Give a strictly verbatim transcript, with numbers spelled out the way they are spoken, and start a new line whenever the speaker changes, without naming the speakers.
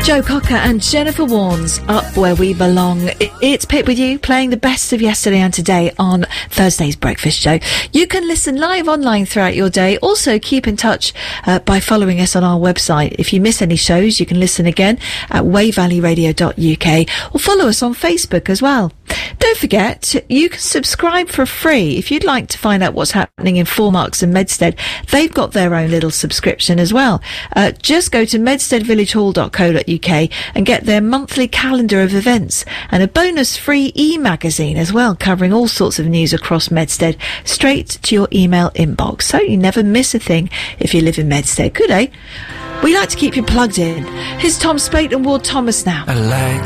Joe Cocker and Jennifer Warnes, Up Where We Belong. It's Pip with you, playing the best of yesterday and today on Thursday's Breakfast Show. You can listen live online throughout your day. Also, keep in touch uh, by following us on our website. If you miss any shows, you can listen again at way valley radio dot U K or follow us on Facebook as well. Don't forget, you can subscribe for free. If you'd like to find out what's happening in Four Marks and Medstead, they've got their own little subscription as well. Uh, just go to medstead village hall dot co dot U K and get their monthly calendar of events and a bonus free e-magazine as well, covering all sorts of news across Medstead straight to your email inbox. So you never miss a thing if you live in Medstead. Good, eh? We like to keep you plugged in. Here's Tom Spate and Ward Thomas now.
I like